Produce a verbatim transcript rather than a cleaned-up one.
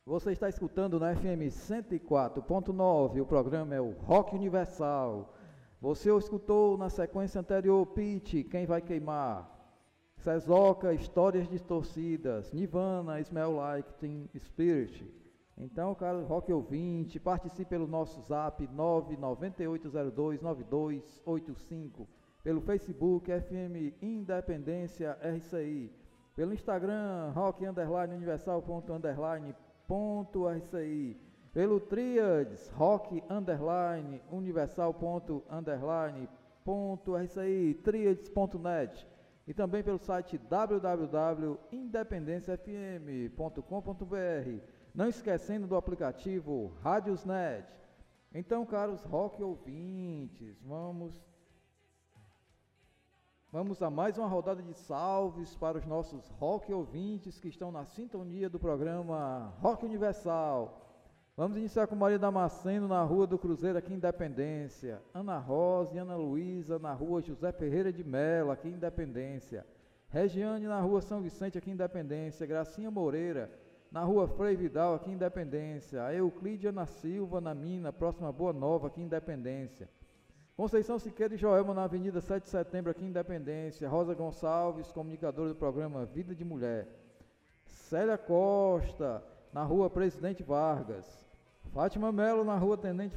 Você está escutando na F M cento e quatro ponto nove, o programa é o Rock Universal. Você o escutou na sequência anterior, Pitty, Quem Vai Queimar, Sezoca, Histórias Distorcidas, Nirvana, Smell Like Teen Spirit. Então, cara, rock ouvinte, participe pelo nosso zap nove nove oito zero dois nove dois oito cinco, pelo Facebook F M Independência R C I, pelo Instagram rock underline universal ponto underline ponto R C I, pelo Triads rock underline universal ponto underline ponto R C I, triads ponto net, e também pelo site w w w ponto independência f m ponto com ponto b r, não esquecendo do aplicativo Radiosnet. Então, caros rock ouvintes, vamos vamos a mais uma rodada de salves para os nossos rock ouvintes que estão na sintonia do programa Rock Universal. Vamos iniciar com Maria Damasceno na Rua do Cruzeiro, aqui em Independência. Ana Rosa e Ana Luísa na Rua José Ferreira de Mello, aqui em Independência. Regiane na Rua São Vicente, aqui em Independência. Gracinha Moreira na Rua Frei Vidal, aqui em Independência. A Euclídia na Silva, na Mina, próxima a Boa Nova, aqui em Independência. Conceição Siqueira e Joelma na Avenida sete de Setembro, aqui em Independência. Rosa Gonçalves, comunicadora do programa Vida de Mulher. Célia Costa na Rua Presidente Vargas. Fátima Melo na Rua Tenente